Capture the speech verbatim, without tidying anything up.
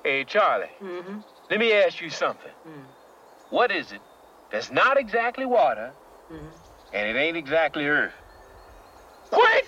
Hey, Charlie. Mm-hmm. Let me ask you something. Mm. What is it that's not exactly water, Mm-hmm. and it ain't exactly earth? Quick!